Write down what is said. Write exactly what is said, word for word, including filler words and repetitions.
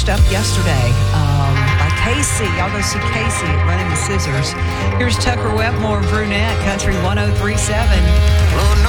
finished up yesterday um, by Casey. Y'all go see Casey at Running the Scissors. Here's Tucker Wetmore and Brunette, Country one oh three point seven.